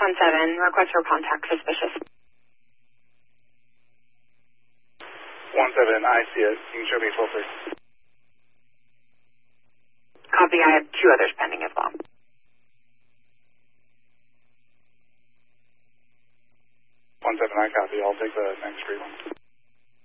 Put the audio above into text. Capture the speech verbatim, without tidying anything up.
one seven, request for contact suspicious. one seven, I see it. You can show me full three. Copy, I have two others pending as well. one seven, I copy. I'll take the next three ones.